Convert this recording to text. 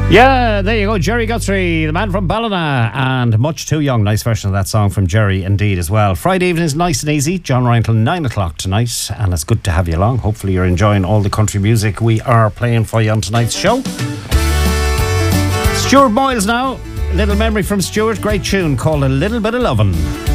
Yeah, there you go, Jerry Guthrie, the man from Ballina, and Much Too Young. Nice version of that song from Jerry indeed as well. Friday evening is nice and easy. John Ryan till 9 o'clock tonight, and it's good to have you along. Hopefully you're enjoying all the country music we are playing for you on tonight's show. Stuart Moyles now. Little memory from Stuart. Great tune called A Little Bit of Lovin'.